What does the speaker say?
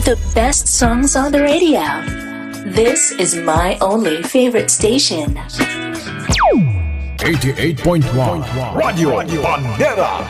The best songs on the radio. This is my only favorite station. 88.1 Radio Bandera.